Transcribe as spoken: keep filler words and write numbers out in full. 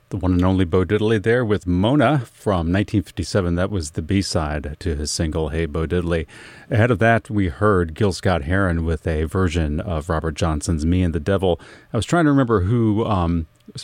The one and only Bo Diddley there with Mona from nineteen fifty-seven. That was the B-side to his single, Hey Bo Diddley. Ahead of that, we heard Gil Scott-Heron with a version of Robert Johnson's Me and the Devil. I was trying to remember who um,